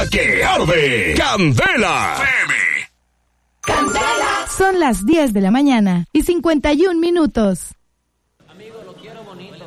La que arde. Candela FM. Candela. Son las 10 de la mañana y 51 minutos. Amigo, lo quiero bonito.